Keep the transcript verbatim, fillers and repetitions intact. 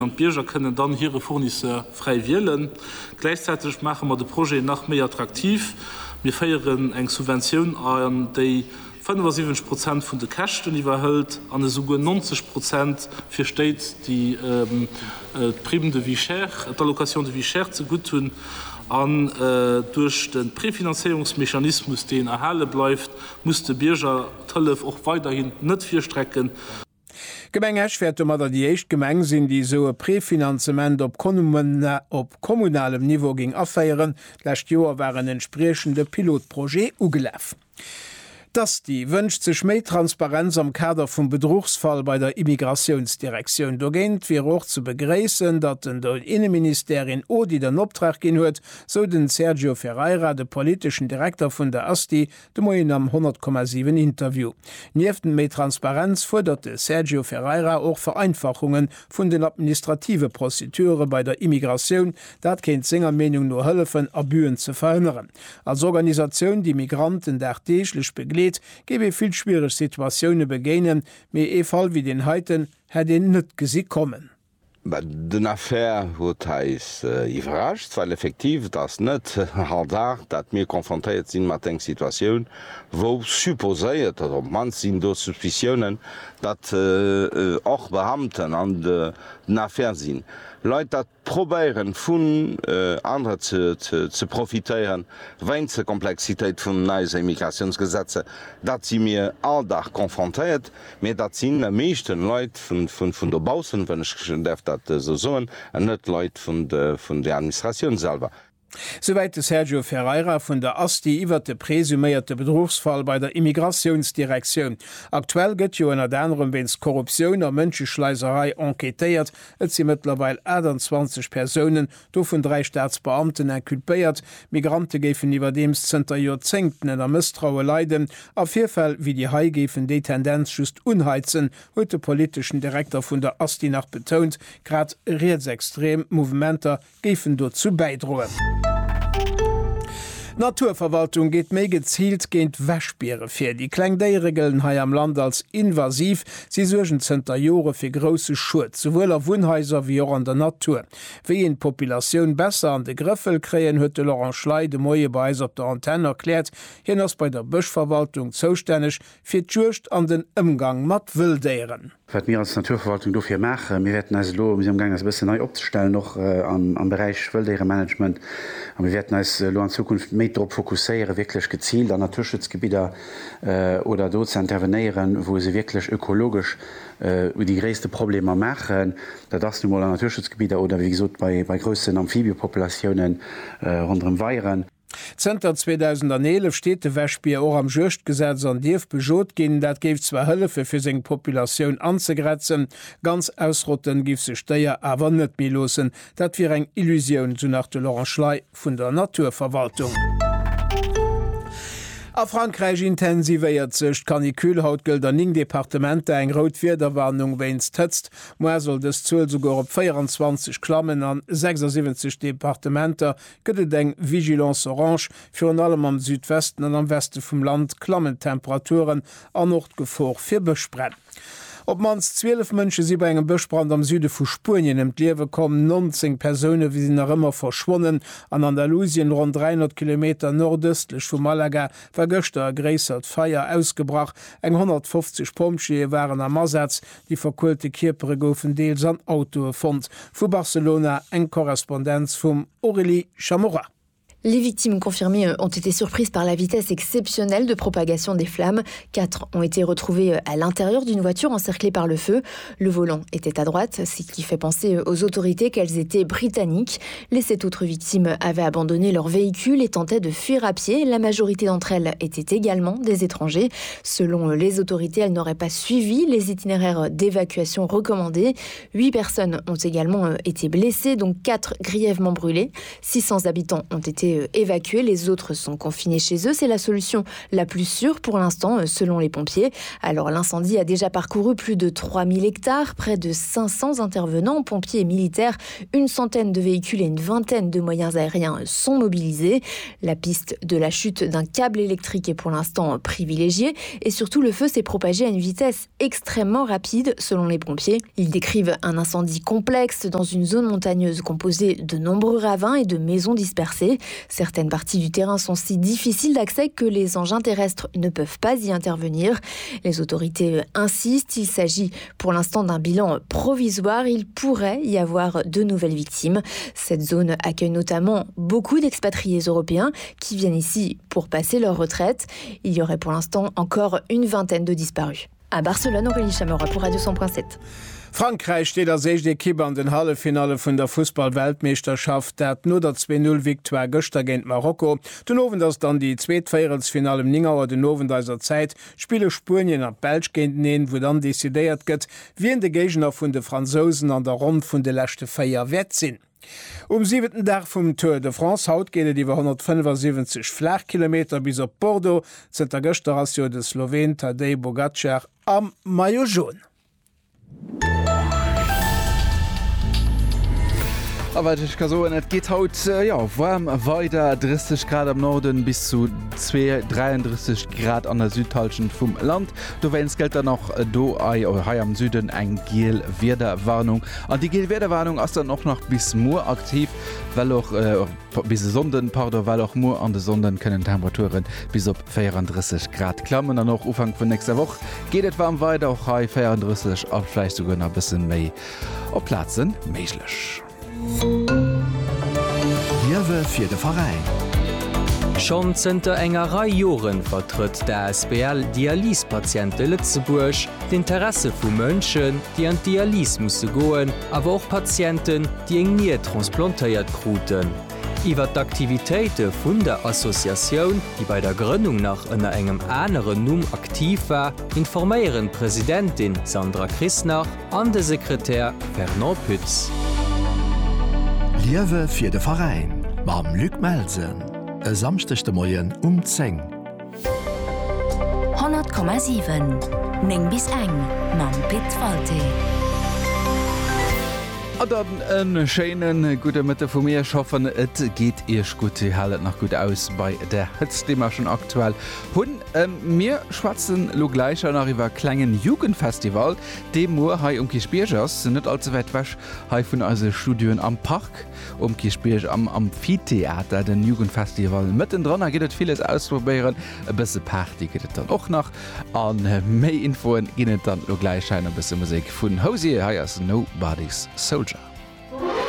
Und Bürger können dann ihre Fournisseur frei wählen. Gleichzeitig machen wir das Projekt noch mehr attraktiv. Wir feiern eine Subvention an die fünfundsiebzig Prozent von der Kosten überhält, an sogar neunzig Prozent für Städte, die ähm, äh, Prime de vie chère, die Allokation de vie chère zu gut tun. An äh, durch den Präfinanzierungsmechanismus, den erhalten bleibt, muss der Bürger auch weiterhin nicht viel strecken. Gemengeg fährt mat die echt Gemeng sinn, die so e Präfinanzement op op kommunalem Niveau ging aféieren, lächt Joer waren entsprechende Pilotprojekt ugelaf. Dass die wünscht sich mehr Transparenz am Kader vom Betrugsfall bei der Immigrationsdirektion dogent wie auch zu begräßen, dat den der Innenministerin Odi den Optrag gehen huet, so den Sergio Ferreira, der politischen Direktor von der AStI, dem Moin am hundert Komma sieben Interview. Nieften mehr Transparenz forderte Sergio Ferreira auch Vereinfachungen von den administrative Prozeduren bei der Immigration, dat kennt Sänger Meinung nur helfen, Abühen zu verhindern. Als Organisation, die Migranten dertäglich begleiten, gebe viel schwere Situationen begegnen, mir e Fall wie den heiten hat den net gesi kommen. Den Affaire huet is iwracht, weil effektiv das net hart dat mir konfrontiert sinn mat eng Situationun, wo supposéiert dat op man sinn do Suspicionen, dat och äh, Beamten an den Affaire sinn. Leiit dat probéieren vun äh, andere ze, ze, ze profitéieren, wein ze Komplexitéit vun neise Immigrationsgesetze, dat sie mir alldach konfrontiert, mir dat sinn der meeschten Leiit vun der Bausen, wenn ich deft dat äh, so soen, en net Leiit vun de, der Administration selber. Soweit Sergio Ferreira von der AStI iwwer de präsumierte Betrugsfall bei der Immigrationsdirektion. Aktuell gëtt jo ennner anderem wenns Korruption a Mënscheschleiserei enquetéiert, et sie mittlerweile einundzwanzig Personen, do vun drei Staatsbeamten inculpéiert. Migrante gefen iwwer dems zenter Jozenten en der Misstraue leiden, a Vierfall wie die Hai gefen de Tendenz just unheizen, huet de politischen Direktor vun der AStI nach betont, grad rechtsextrem Movementer gefen dazu beidroen. Naturverwaltung geht méi gezielt géint Wäschbiere fir. Die Kklengdéiregeln hai am Land als invasiv, sie sugen zenter Jore fir grosse Schut, sowohl a Wohnhäuser wie auch an der Natur. Wie en Populationun besser an de Griffel kreien, huet de Laurent Schley de Moie Beis op der Antenne erklärt, hin ass bei der Bëschverwaltung zoustännech fir d'Jucht an den Ëmgang mat Wildéieren. Was mir als Naturverwaltung dofir machen, wir werden als Lo am Gang bisschen neu opstellen noch äh, am, am Bereich Wildtieremanagement. Und wir werden als Lo an Zukunft mehr darauf fokussieren, wirklich gezielt an Naturschutzgebiete äh, oder dort zu intervenieren, wo sie wirklich ökologisch äh, die größten Probleme machen. Da das nun mal an Naturschutzgebiete oder wie gesagt bei, bei größeren Amphibiopopulationen äh, rund um Weihern. Zter zweitausendelf steht de Wäschbier auch am Jochtgesetz an Dief bejot gin, dat geif zwar Hëllefe fir seg Populationun anzugretzen, ganz ausrotten gif se Steier awer net milosen, dat fir eng Illusionun zu nach de Laurent Schley vun der Naturverwaltung. A Frankreich intensivéiert sech Kanikülhautgëlt an ning Departemente eng Rotwiederwarnung wéins tëtzt, Moer soll des Zuuel sogar op vierundzwanzig Klammen an sechsundsiebzig Departementer gëtt eng Vigilance Orange fir an allem am Südwesten an am Weste vum Land Klammentemperaturen an Nordgefor fir besprennen. Ob mans zwölf Mënsche si bei engem Bëchbrand am Süde vu Spurien em Liewe kommen neunzehn Persone wie sie nach immer verschwonnen. An Andalusien rund dreihundert Kilometer nordöstlich vu Malaga war gëchter gräissert Feier ausgebracht. Eng hundertfünfzig Pomschie waren am Ersatz, die verkulte Kierpere goufen Deels an Auto fand. Vu Barcelona eng Korrespondenz vum Aurélie Chamorra. Les victimes confirmées ont été surprises par la vitesse exceptionnelle de propagation des flammes. Quatre ont été retrouvées à l'intérieur d'une voiture encerclée par le feu. Le volant était à droite, ce qui fait penser aux autorités qu'elles étaient britanniques. Les sept autres victimes avaient abandonné leur véhicule et tentaient de fuir à pied. La majorité d'entre elles étaient également des étrangers. Selon les autorités, elles n'auraient pas suivi les itinéraires d'évacuation recommandés. Huit personnes ont également été blessées, dont quatre grièvement brûlées. six cents habitants ont été été évacués, les autres sont confinés chez eux. C'est la solution la plus sûre pour l'instant, selon les pompiers. Alors l'incendie a déjà parcouru plus de trois mille hectares, près de cinq cents intervenants, pompiers et militaires, une centaine de véhicules et une vingtaine de moyens aériens sont mobilisés. La piste de la chute d'un câble électrique est pour l'instant privilégiée et surtout le feu s'est propagé à une vitesse extrêmement rapide selon les pompiers. Ils décrivent un incendie complexe dans une zone montagneuse composée de nombreux ravins et de maisons dispersées. Certaines parties du terrain sont si difficiles d'accès que les engins terrestres ne peuvent pas y intervenir. Les autorités insistent, il s'agit pour l'instant d'un bilan provisoire. Il pourrait y avoir de nouvelles victimes. Cette zone accueille notamment beaucoup d'expatriés européens qui viennent ici pour passer leur retraite. Il y aurait pour l'instant encore une vingtaine de disparus. À Barcelone, Aurélie Chamorra pour Radio cent point sept. Frankreich steht als sechste Kipp an den Hallefinale vun der Fußball-Weltmeisterschaft, dat no der zwei null Victoire gëchter géint Marokko. Den Owen ass dann die Zzweetfeierelsfinale im Ningauer den Owendeiser Zeit spiele Spurien a Belsch géint neen, wo dann desideiert gëtt, wie en de Gegner vun de Franzosen an der Rond vun de lächte Feier wett sinn. Um siebenten Tag vom Tour de France haut geht die hundertfünfundsiebzig Flachkilometer bis op Bordeaux sind der Gösterratio des Slowen Tadej Pogačar am Maillot jaune. Aber ich kann so, es geht heute äh, ja, warm weiter, dreißig Grad am Norden bis zu dreiunddreißig Grad an der Südhalschen vom Land. Du wenn's gilt dann noch äh, do äh, am Süden ein Gel-Wetterwarnung. Und die Gel-Wetterwarnung ist dann auch noch bis Moor aktiv, weil auch äh, bis Sonden, pardon, weil auch Moor an der Sonden können Temperaturen bis auf vierunddreißig Grad klammen. Dann auch Anfang von nächster Woche geht es warm weiter, auch bei vierunddreißig, aber vielleicht sogar noch ein bisschen mehr auf Platzen möglich. Liewe fir de Verein. Schon zenter engerei Joren vertritt der S B L Dialyspatiente Lützeburg d'Interesse vu Mënschen, die an Dialys musssse goen, aber auch Patienten, die eng nie transplantéiert kruten. Iwer d'Aktivitéite vun der Assoziatioun, die bei der Gründung nach ënner engem eneren Numm aktiv war, informéieren Präsidentin Sandra Christnach an de Sekretär Fernand Pütz. Liewe fir de Verein, mam Lück Melsen, e samstechte Moien um Zeng. hundert Komma sieben, Neng bis eng, mam Pitt Falte. A dann en Scheinen gute Mitte vu mir schaffen, et geht ech gut hallet nach gut aus bei der Hëtzthema schon aktuell. Hunn ähm, mir schwatzen lo gleicher nach iwwer klengen Jugendfestival, dem Moor hai um Kispiergers net allzu weit wäch hai vun also Studien am Park um Kispierg am Amphitheater den Jugendfestival. Mitten dran gehtt vieles ausprobieren, e bisse Party gehtt dann och nach an äh, méi Infoen ginnet dann lo gleichschein a bisse Musik vun Hosier haiers Nobody's Soldier.